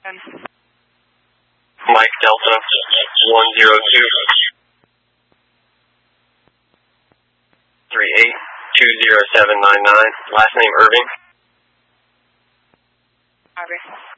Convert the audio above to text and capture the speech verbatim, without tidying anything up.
Mike Delta, one zero two, three eight two zero seven nine nine. Last name Irving. Irving.